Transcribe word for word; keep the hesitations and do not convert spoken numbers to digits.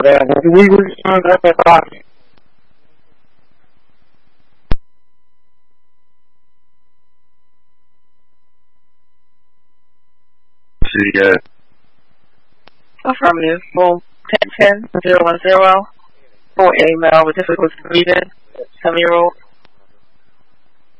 that. We were trying to that body. See, uh, affirmative. Boom. ten ten zero one zero. For email with difficulty reading. seven year old.